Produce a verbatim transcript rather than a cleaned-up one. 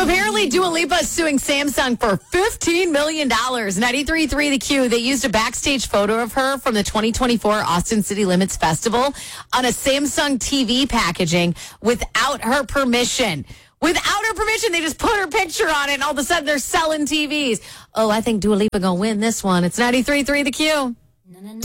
So apparently Dua Lipa is suing Samsung for fifteen million dollars. ninety-three point three The Q, they used a backstage photo of her from the twenty twenty-four Austin City Limits Festival on a Samsung T V packaging without her permission. Without her permission, they just put her picture on it, and all of a sudden they're selling T Vs. Oh, I think Dua Lipa gonna win this one. It's ninety-three point three The Q.